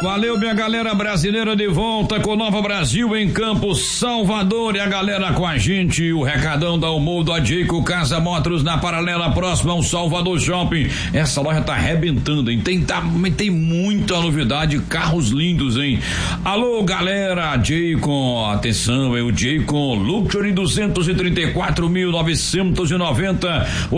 Valeu, minha galera brasileira, de volta com Nova Brasil em Campos, Salvador, e a galera com a gente, o recadão da Humor da Jayco Casa Motors na Paralela, próxima ao Salvador Shopping. Essa loja tá arrebentando, hein? Tem muita novidade, carros lindos, hein? Alô, galera, Jayco, atenção, é o Jayco Luxury 234.990 ou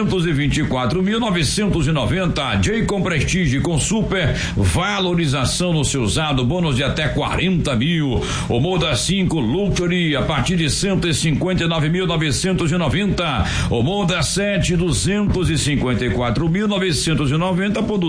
224.990, Jayco Prestige com super valorização no seu usado, bônus de até 40 mil. O Moda 5 Luxury a partir de 159.990. O Moda 7 254.990 por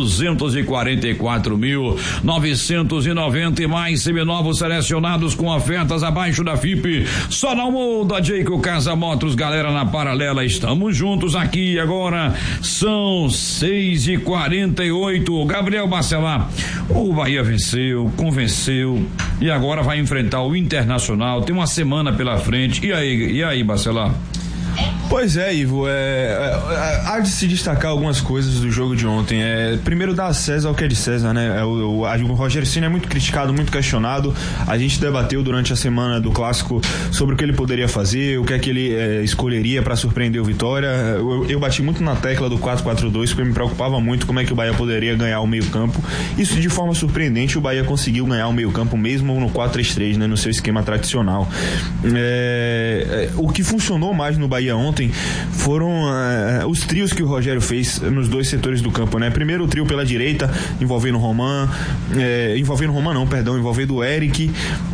244.990 e mais seminovos selecionados com ofertas abaixo da FIP. Só na Moda Jayco Casa Motors, galera, na Paralela. Estamos juntos aqui agora. São 6h48. Gabriel Bacelar, o Bahia venceu, convenceu e agora vai enfrentar o Internacional. Tem uma semana pela frente. E aí, Bacelar? Pois é, Ivo, há de se destacar algumas coisas do jogo de ontem. Primeiro, dar a César o que é de César, né? O Rogério Ceni é muito criticado, muito questionado. A gente debateu durante a semana do Clássico sobre o que ele poderia fazer, o que é que ele escolheria para surpreender o Vitória. Eu bati muito na tecla do 4-4-2, porque me preocupava muito como é que o Bahia poderia ganhar o meio-campo. Isso de forma surpreendente, o Bahia conseguiu ganhar o meio-campo mesmo no 4-3-3, né? No seu esquema tradicional. O que funcionou mais no Bahia ontem foram os trios que o Rogério fez nos dois setores do campo, né? Primeiro o trio pela direita, envolvendo o Eric,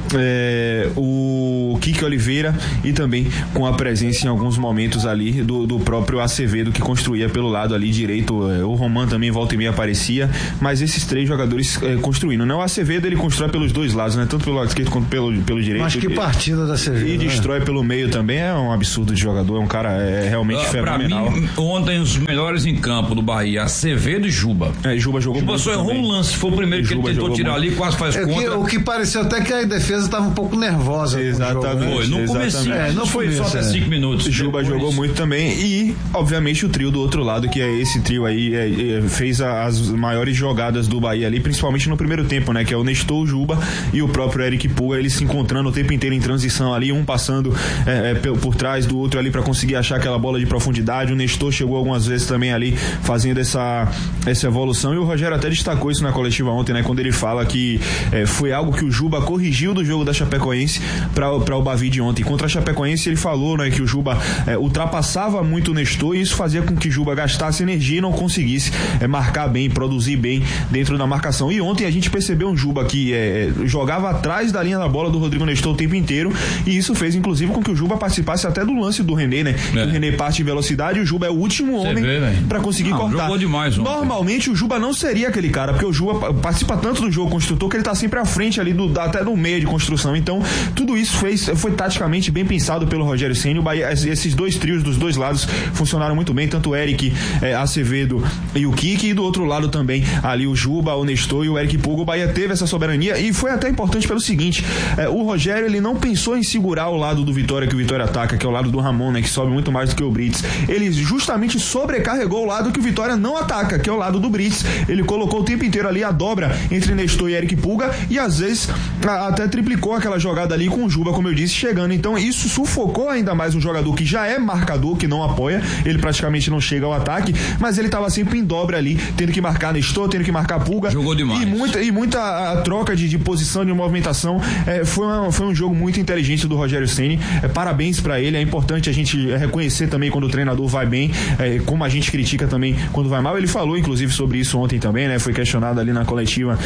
o Kike Oliveira e também com a presença em alguns momentos ali do próprio Acevedo, que construía pelo lado ali direito. O Roman também volta e meia aparecia, mas esses três jogadores construindo, né? O Acevedo, ele constrói pelos dois lados, né? Tanto pelo lado esquerdo quanto pelo direito. Mas que partida da Acevedo, e destrói pelo meio também. É um absurdo de jogador, é um cara realmente fenomenal. Pra mim, ontem os melhores em campo do Bahia, Acevedo e Juba. Juba jogou muito. Juba só errou um lance, foi o primeiro que ele tentou tirar ali, quase faz contra. O que pareceu até que a defesa estava um pouco nervosa. Exatamente. Foi, no comecinho, não foi só até 5 minutos. Juba jogou muito também e, obviamente, o trio do outro lado, que é esse trio aí, fez as maiores jogadas do Bahia ali, principalmente no primeiro tempo, né? Que é o Nestor, o Juba e o próprio Eric Puga, eles se encontrando o tempo inteiro em transição ali, um passando por trás do outro ali para conseguir achar aquela bola de profundidade. O Nestor chegou algumas vezes também ali fazendo essa evolução, e o Rogério até destacou isso na coletiva ontem, né? Quando ele fala que foi algo que o Juba corrigiu do jogo da Chapecoense para o Bavi de ontem. Contra a Chapecoense ele falou, né, que o Juba ultrapassava muito o Nestor, e isso fazia com que o Juba gastasse energia e não conseguisse marcar bem, produzir bem dentro da marcação. E ontem a gente percebeu um Juba que jogava atrás da linha da bola do Rodrigo Nestor o tempo inteiro, e isso fez inclusive com que o Juba participasse até do lance do René, né? O René parte em velocidade e o Juba é o último homem para conseguir cortar. Jogou demais ontem. Normalmente o Juba não seria aquele cara, porque o Juba participa tanto do jogo construtor que ele tá sempre à frente ali até do meio de construção. Então tudo isso foi taticamente bem pensado pelo Rogério Ceni. Esses dois trios dos dois lados funcionaram muito bem, tanto o Eric, Acevedo e o Kike, e do outro lado também ali o Juba, o Nestor e o Eric Puga. O Bahia teve essa soberania, e foi até importante pelo seguinte: o Rogério, ele não pensou em segurar o lado do Vitória, que o Vitória ataca, que é o lado do Ramon, né, que sobe muito mais do que o Brits. Ele justamente sobrecarregou o lado que o Vitória não ataca, que é o lado do Brits. Ele colocou o tempo inteiro ali a dobra entre Nestor e Eric Puga, e às vezes até triplicou aquela jogada ali com o Juba, como eu disse, chegando. Então isso sufocou ainda mais um jogador que já é marcador, que não apoia, ele praticamente não chega ao ataque, mas ele estava sempre em dobra ali, tendo que marcar Nestor, tendo que marcar Puga. Jogou demais. E muita troca de posição, de movimentação. Foi um jogo muito inteligente do Rogério Ceni. Parabéns pra ele. É importante a gente reconhecer também quando o treinador vai bem, como a gente critica também quando vai mal. Ele falou inclusive sobre isso ontem também, né? Foi questionado ali na coletiva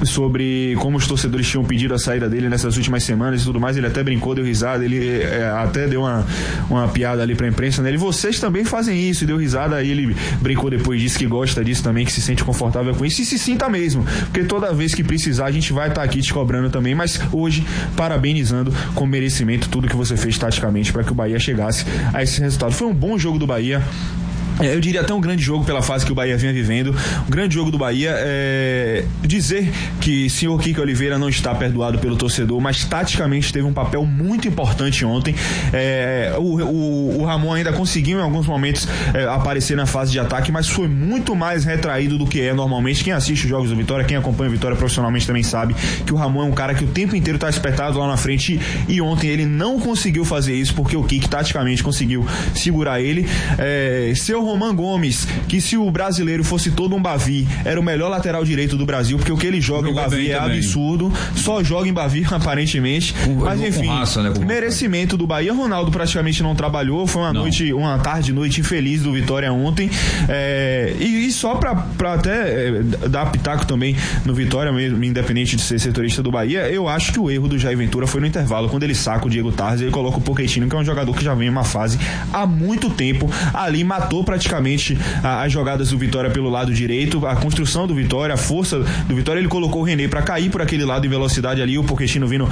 sobre como os torcedores tinham pedido a saída dele nessas últimas semanas e tudo mais. Ele até brincou, deu risada, ele até deu uma piada ali pra imprensa, né? Vocês também fazem isso, e deu risada. Aí ele brincou depois, disse que gosta disso também, que se sente confortável com isso, e se sinta mesmo, porque toda vez que precisar a gente vai estar aqui te cobrando também, mas hoje parabenizando com merecimento tudo que você fez taticamente para que o Bahia chegasse a esse resultado. Foi um bom jogo do Bahia. eu diria até um grande jogo pela fase que o Bahia vinha vivendo. Um grande jogo do Bahia. Dizer que o senhor Kiko Oliveira não está perdoado pelo torcedor, mas taticamente teve um papel muito importante ontem. O Ramon ainda conseguiu em alguns momentos aparecer na fase de ataque, mas foi muito mais retraído do que é normalmente. Quem assiste os jogos do Vitória, quem acompanha o Vitória profissionalmente também sabe que o Ramon é um cara que o tempo inteiro está espetado lá na frente, e ontem ele não conseguiu fazer isso porque o Kiko taticamente conseguiu segurar ele. Seu Roman Gomes, que se o brasileiro fosse todo um Bavi, era o melhor lateral direito do Brasil, porque o que ele joga em Bavi é absurdo, só joga em Bavi aparentemente, mas enfim, raça, né, merecimento do Bahia. Ronaldo praticamente não trabalhou, foi uma tarde e noite infeliz do Vitória ontem, e só pra até dar pitaco também no Vitória mesmo, independente de ser setorista do Bahia, eu acho que o erro do Jair Ventura foi no intervalo, quando ele saca o Diego Tarzi e coloca o Pochettino, que é um jogador que já vem em uma fase há muito tempo, ali matou praticamente as jogadas do Vitória pelo lado direito, a construção do Vitória, a força do Vitória. Ele colocou o René pra cair por aquele lado em velocidade ali, o Pochettino vindo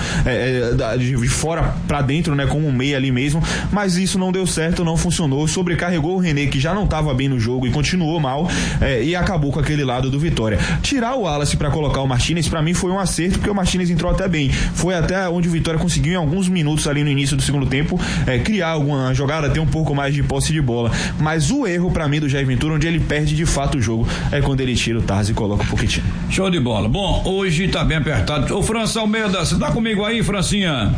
de fora pra dentro, né, como um meia ali mesmo, mas isso não deu certo, não funcionou, sobrecarregou o René, que já não tava bem no jogo e continuou mal, e acabou com aquele lado do Vitória. Tirar o Wallace pra colocar o Martínez, pra mim foi um acerto, porque o Martínez entrou até bem, foi até onde o Vitória conseguiu em alguns minutos ali no início do segundo tempo criar alguma jogada, ter um pouco mais de posse de bola, mas o erro pra mim do Jair Ventura, onde ele perde de fato o jogo, é quando ele tira o Tarzi e coloca o Pochettino. Show de bola. Bom, hoje tá bem apertado. Ô, França Almeida, você tá comigo aí, Francinha?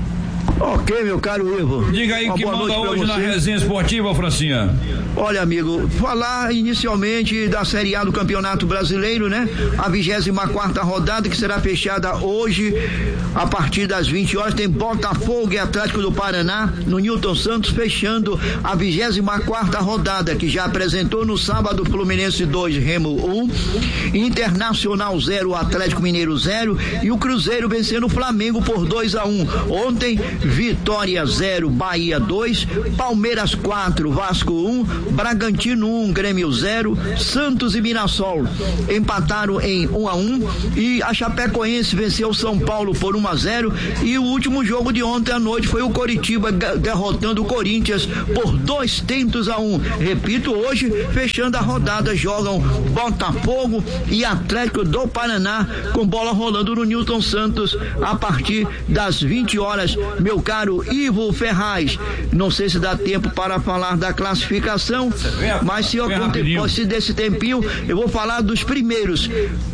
Ok, meu caro Ivo. Diga aí que manda hoje na resenha esportiva, Francinha. Olha, amigo, falar inicialmente da Série A do Campeonato Brasileiro, né? A 24ª rodada, que será fechada hoje a partir das 20 horas, tem Botafogo e Atlético do Paraná no Newton Santos, fechando a 24ª rodada, que já apresentou no sábado Fluminense 2, Remo 1, Internacional 0, Atlético Mineiro 0, e o Cruzeiro vencendo o Flamengo por 2-1. Ontem, Vitória 0, Bahia 2, Palmeiras 4, Vasco 1, Bragantino 1, Grêmio 0, Santos e Mirassol empataram em 1-1, e a Chapecoense venceu o São Paulo por 1-0, e o último jogo de ontem à noite foi o Coritiba derrotando o Corinthians por 2-1. Repito, hoje, fechando a rodada, jogam Botafogo e Atlético do Paraná, com bola rolando no Newton Santos a partir das 20 horas. Meu caro Ivo Ferraz, não sei se dá tempo para falar da classificação, mas se desse tempinho, eu vou falar dos primeiros.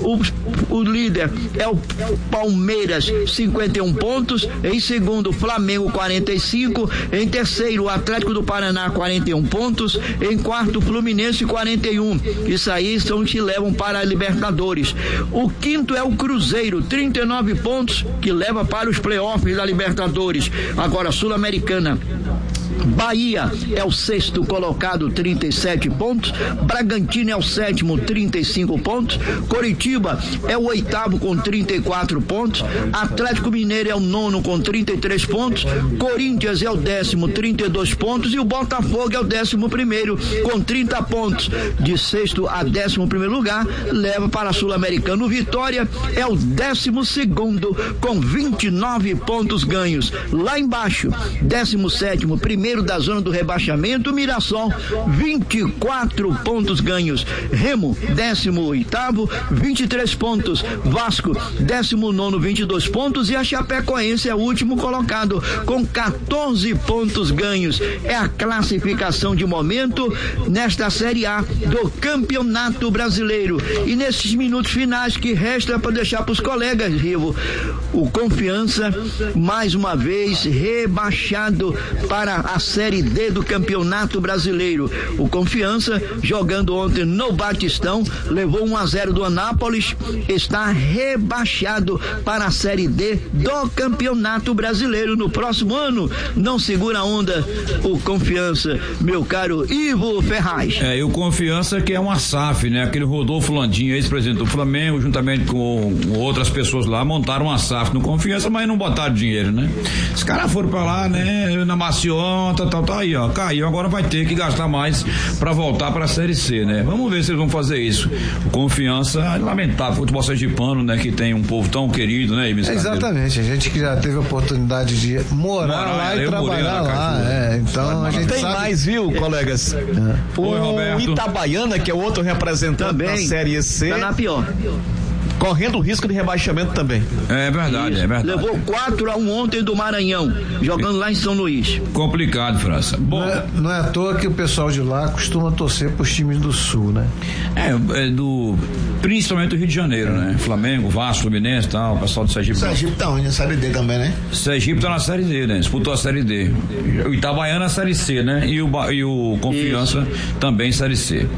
O líder é o Palmeiras, 51 pontos, em segundo Flamengo 45, em terceiro o Atlético do Paraná 41 pontos, em quarto Fluminense 41. Isso aí são os que levam para a Libertadores. O quinto é o Cruzeiro, 39 pontos, que leva para os playoffs da Libertadores. Agora Sul-Americana, Bahia é o sexto colocado, 37 pontos. Bragantino é o sétimo, 35 pontos. Coritiba é o oitavo com 34 pontos. Atlético Mineiro é o nono com 33 pontos. Corinthians é o 10º, 32 pontos. E o Botafogo é o 11º com 30 pontos. De sexto a 11º lugar, leva para a Sul-Americana. O Vitória é o 12º com 29 pontos ganhos. Lá embaixo, 17º, primeiro da zona do rebaixamento, Mirassol, 24 pontos ganhos. Remo, 18º, 23 pontos. Vasco, 19º, 22 pontos. E a Chapecoense é o último colocado com 14 pontos ganhos. É a classificação de momento nesta Série A do Campeonato Brasileiro. E nesses minutos finais que resta para deixar para os colegas, Rivo, o Confiança, mais uma vez rebaixado para a Série D do Campeonato Brasileiro. O Confiança, jogando ontem no Batistão, levou 1-0 do Anápolis, está rebaixado para a Série D do Campeonato Brasileiro. No próximo ano, não segura a onda o Confiança, meu caro Ivo Ferraz. E o Confiança, que é uma SAF, né? Aquele Rodolfo Landim, ex-presidente do Flamengo, juntamente com outras pessoas lá, montaram uma SAF no Confiança, mas não botaram dinheiro, né? Os caras foram pra lá, né? Na Maciota, conta, tá aí, ó, caiu, agora vai ter que gastar mais pra voltar pra Série C, né? Vamos ver se eles vão fazer isso. Confiança, lamentável, futebol sergipano, né, que tem um povo tão querido, né, exatamente, a gente que já teve a oportunidade de morar lá e trabalhar lá, então a gente tem sabe... mais, viu, colegas? O Itabaiana, que é outro representante da Série C, tá na pior. Correndo o risco de rebaixamento também. É verdade, Isso. é verdade. Levou 4-1 ontem do Maranhão, jogando lá em São Luís. Complicado, França. Bom, não é à toa que o pessoal de lá costuma torcer pros times do Sul, né? Principalmente do Rio de Janeiro, né? Flamengo, Vasco, Fluminense e tal, o pessoal do Sergipe. Sergipe tá onde? Na Série D também, né? Sergipe tá na Série D, né? Disputou a Série D. O Itabaiana na Série C, né? E o Confiança também Série C.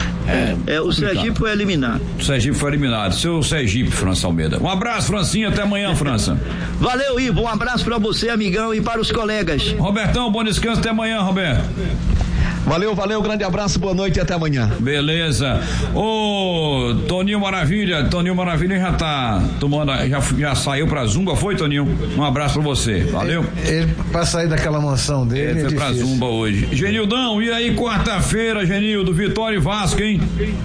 O Sergipe foi eliminado. O Sergipe foi eliminado. Seu Sergipe, França Almeida. Um abraço, Francinha, até amanhã, França. Valeu, Ivo, um abraço pra você, amigão, e para os colegas. Robertão, bom descanso, até amanhã, Roberto. Valeu, grande abraço, boa noite e até amanhã. Beleza. Ô, Toninho Maravilha já tá tomando, já saiu pra Zumba, foi, Toninho? Um abraço pra você, valeu? Ele pra sair daquela mansão dele foi pra Zumba hoje. Genildão, e aí quarta-feira, Genildo, Vitória e Vasco, hein?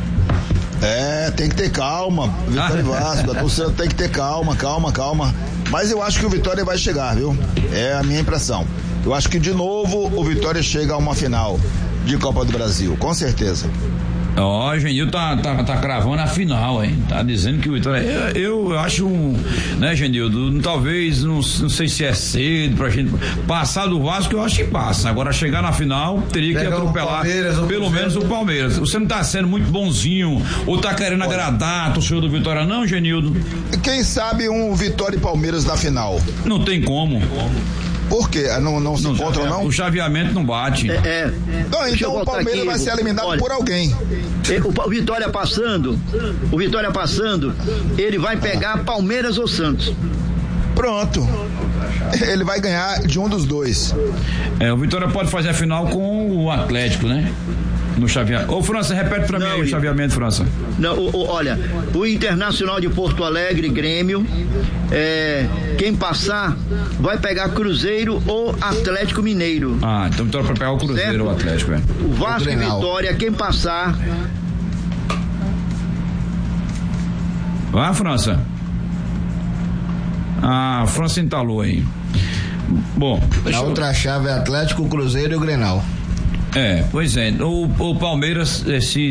Tem que ter calma, Vitória e Vasco, a torcida tem que ter calma. Mas eu acho que o Vitória vai chegar, viu? É a minha impressão. Eu acho que de novo o Vitória chega a uma final de Copa do Brasil, com certeza. Ó, Genil tá cravando a final, hein? Tá dizendo que o Vitória. Eu acho né, Genildo? Talvez, não sei se é cedo pra gente passar do Vasco, eu acho que passa. Agora, chegar na final, teria que atropelar pelo menos o Palmeiras. Você não tá sendo muito bonzinho ou tá querendo agradar o torcedor do Vitória, não, Genildo? Quem sabe um Vitória e Palmeiras na final? Não tem como. Por quê? Não se encontram, não? O chaveamento não bate. Então o Palmeiras vai ser eliminado por alguém. O Vitória passando, ele vai pegar Palmeiras ou Santos. Pronto. Ele vai ganhar de um dos dois. O Vitória pode fazer a final com o Atlético, né? No chaveamento. Ô, França, repete pra mim aí o chaveamento, França. Não, olha, o Internacional de Porto Alegre, Grêmio, quem passar vai pegar Cruzeiro ou Atlético Mineiro. Então Vitória vai pegar o Cruzeiro certo? Ou o Atlético, O Vasco e Vitória, quem passar. Vai, França. A França entalou aí. Bom, a outra chave é Atlético, Cruzeiro e o Grenal. Pois é. O Palmeiras, se